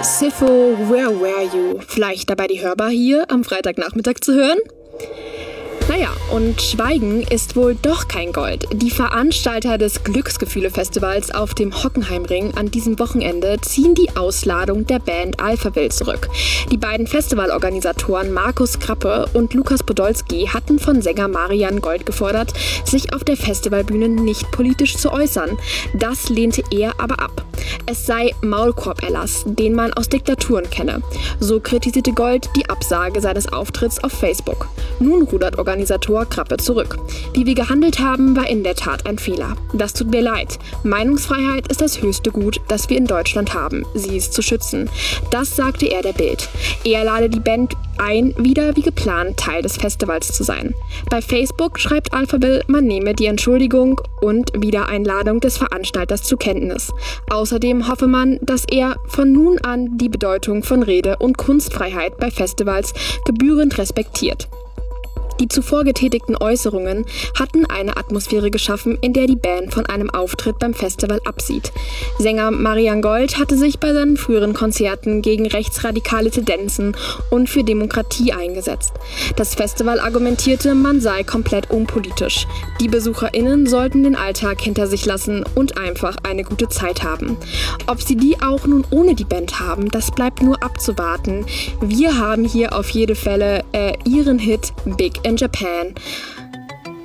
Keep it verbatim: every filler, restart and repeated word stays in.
Sifo, Where Were You? Vielleicht dabei die Hörbar hier am Freitagnachmittag zu hören? Naja, und Schweigen ist wohl doch kein Gold. Die Veranstalter des Glücksgefühle-Festivals auf dem Hockenheimring an diesem Wochenende ziehen die Ausladung der Band Alphaville zurück. Die beiden Festivalorganisatoren Markus Krappe und Lukas Podolski hatten von Sänger Marian Gold gefordert, sich auf der Festivalbühne nicht politisch zu äußern. Das lehnte er aber ab. Es sei Maulkorb-Erlass, den man aus Diktaturen kenne. So kritisierte Gold die Absage seines Auftritts auf Facebook. Nun rudert Organisator Krappe zurück. Wie wir gehandelt haben, war in der Tat ein Fehler. Das tut mir leid. Meinungsfreiheit ist das höchste Gut, das wir in Deutschland haben. Sie ist zu schützen. Das sagte er der Bild. Er lade die Band ein, wieder wie geplant Teil des Festivals zu sein. Bei Facebook schreibt Alphaville, man nehme die Entschuldigung und Wiedereinladung des Veranstalters zur Kenntnis. Außerdem hoffe man, dass er von nun an die Bedeutung von Rede- und Kunstfreiheit bei Festivals gebührend respektiert. Die zuvor getätigten Äußerungen hatten eine Atmosphäre geschaffen, in der die Band von einem Auftritt beim Festival absieht. Sänger Marian Gold hatte sich bei seinen früheren Konzerten gegen rechtsradikale Tendenzen und für Demokratie eingesetzt. Das Festival argumentierte, man sei komplett unpolitisch. Die BesucherInnen sollten den Alltag hinter sich lassen und einfach eine gute Zeit haben. Ob sie die auch nun ohne die Band haben, das bleibt nur abzuwarten. Wir haben hier auf jeden Fall äh, ihren Hit Big in Japan.